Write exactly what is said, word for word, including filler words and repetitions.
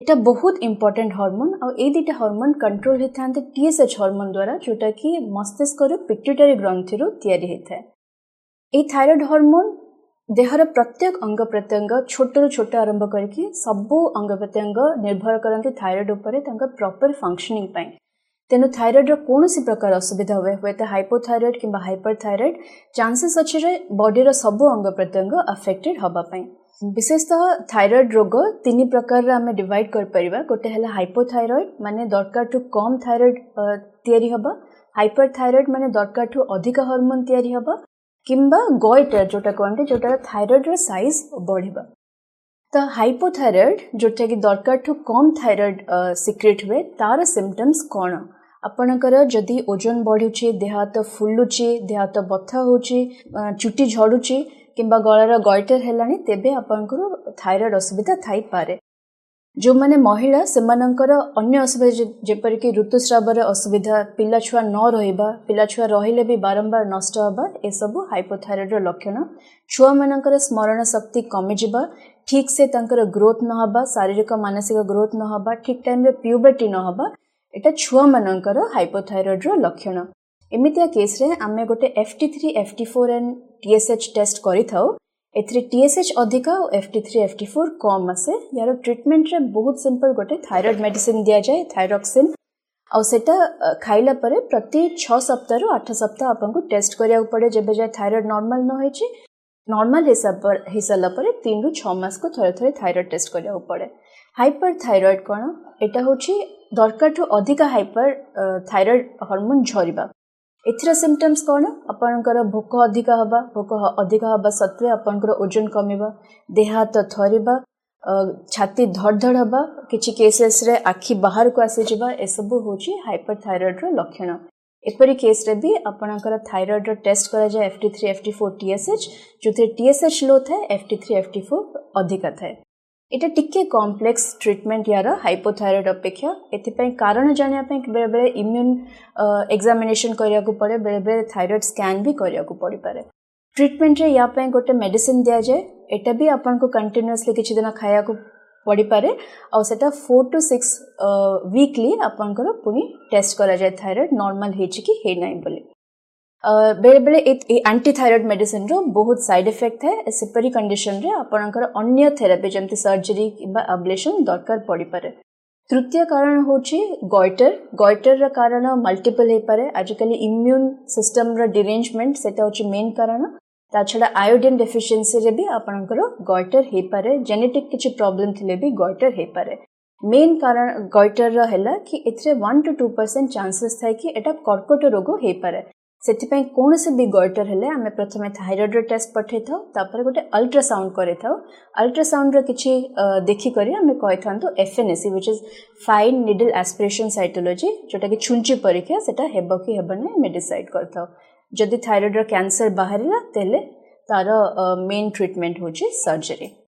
एटा बहुत important hormone और ए दुटा हार्मोन कंट्रोल होता है टीएसएच हार्मोन द्वारा जोटा कि मस्तिष्क पिट्यूटरी ग्रंथि तैयारी होता है। ये थायराइड हार्मोन देहर प्रत्येक अंग प्रत्यंग छोट रु छोट आरंभ करके सबू अंग प्रत्यंग निर्भर करते थायराइड उपर प्रॉपर फंक्शनिंग पाई। तेणु थायराइड रो कौन सी प्रकार असुविधा हुए हुए तो हाइपोथायराइड किंबा हाइपरथायराइड चांसेस अच्छे रे बॉडी रो सबू अंग प्रत्यंग अफेक्टेड हबा पाई। विशेषतः थायराइड रोग तीन प्रकार रे हमें डिवाइड कर परिबा। गोटे हला हाइपोथायराइड माने दरकार ठू कम थायराइड तयारी हबा, हाइपरथायराइड माने दरकार ठू अधिक हार्मोन तयारी हबा किंबा गोइटर जोटा कहते जोटा थायराइड रो साइज बढ़िबा। तो हाइपोथायराइड जोटा कि दरकार ठू कम थायराइड सिक्रेट हुए तार सिम्पटम्स कौन आपणकर जदि ओजन बढ़ुची, देह हाथ फुलुची, देह हाथ बथा होची, चुटी झड़ुची किंबा गलार गोइटर हेलानी तेबे आपणकर थायराइड असुविधा थाई पारे। जो माने महिला सेमानंकर अन्य असुविधा जेपर कि ऋतुस्रावर असुविधा, पिला छुआ न रहिबा, पिला छुआ रहिले भी बारंबार नष्ट हबा, ए सब हाइपोथायराइड रो लक्षण। छुआ मानकर स्मरण शक्ति कमी जिबा, ठीक से तांकर ग्रोथ न हबा, शारीरिक मानसिक ग्रोथ न हबा, ठीक टाइम रे प्यूबर्टी न हबा, एटा छुआ मानकर हाइपोथायराइड रो लक्षण। एमितिया केस रे आमे गोटे F T three, F T four and T S H test करि थाउ। एथरे टी एस एच अधिका और F T three, F T four कम आसे। यार ट्रीटमेंट रे बहुत सिंपल गोटे थायराइड मेडिसिन दिया जाए, थायरॉक्सिन, और सेटा खाइला परे प्रति छह सप्ताह रु आठ सप्ताह आपन को टेस्ट करिया पड़े। जेबे जाय थायराइड नॉर्मल न होइछि, नॉर्मल हिसाब पर हिसाला परे तीन रु छह मास को थरे थरे थायराइड टेस्ट करिया पड़े। हाइपर थायराइड कोन एटा होछि दरकार ठू अधिका हाइपर थायराइड हार्मोन झरिबा। एथिरा सिम्पटम्स कौन आपनकर भोक अधिका हबा, भोक अधिका हबा सत्वे आपनकर ओजन कमिबा, देह हाथ थरिबा, छाती धड़ धड़ हबा, किछि केसेस रे आखि बाहर को आसी जिबा, ए सब होछि हाइपरथायराइड रो लक्षण। एपरि केस रे भी आपनकर थायराइड रो टेस्ट करा जाय F T three, F T four, T S H, जोथे T S H लो थाए, F T three, F T four अधिका थाए। एटा टिके कॉम्प्लेक्स ट्रीटमेंट यार हाइपोथायराइड अपेक्षा। एथिपई कारण जानिया पे बेले बेले इम्यून एग्जामिनेशन करिया को पड़े, बेले बेले थायराइड स्कैन भी करिया को पड़ी पारे। ट्रीटमेंट रे या पे गोटे मेडिसिन दिया जाए, एटा भी आपन को कंटीन्यूअसली किछि दिन खाया को पड़ी पारे और सेटा फोर टू सिक्स वीकली आपन को पुनी टेस्ट करा जाए थायराइड नॉर्मल हेछि कि हे नै बोली। बेले बेले एंटी थायराइड मेडिसिन रो बहुत साइड इफेक्ट है। सेपरी कंडीशन रे आपनकर अन्य थेरापी जमती सर्जरी किबा अब्लेशन दरकार पड़ी पारे। तृतीय कारण होछि गोइटर। गोइटर रा कारण मल्टीपल हे पारे। आजकल इम्यून सिस्टम रा डिरेंजमेंट सेटा होछि मेन कारण। ता छडा आयोडीन डेफिशिएंसी रे भी आपनकर गोइटर हे पारे। जेनेटिक किछि प्रॉब्लम थिले भी गोइटर हे पारे। मेन कारण गोइटर रा हैला कि एथरे one two two percent chances थाय कि एटा कर्कट रोग हे पारे। सेथिपई कौन से भी गोइटर हेले आमे प्रथमे थायराइड रो टेस्ट पठे थाउ, तापर गोटे अल्ट्रासाउंड करे थाउ। अल्ट्रासाउंड रो किछि देखि करी आमे कहि थांतो F N A C which is fine needle aspiration cytology, जोटा कि छुंची परीक्षा सेटा हेबो कि हेबने मे डिसाइड करथाउ। जदि थायराइड रो कैंसर बाहरिला तेले तार मेन ट्रीटमेंट होछि सर्जरी।